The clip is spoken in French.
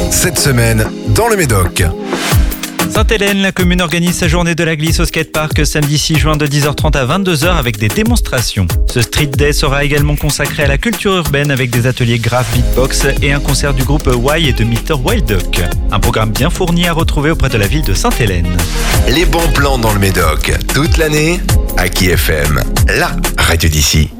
Cette semaine, dans le Médoc. Sainte-Hélène, la commune organise sa journée de la glisse au skatepark samedi 6 juin de 10h30 à 22h avec des démonstrations. Ce Street Day sera également consacré à la culture urbaine avec des ateliers graph, beatbox et un concert du groupe Y et de Mr. Wild Duck. Un programme bien fourni à retrouver auprès de la ville de Sainte-Hélène. Les bons plans dans le Médoc, toute l'année, à Aki FM, la radio d'ici.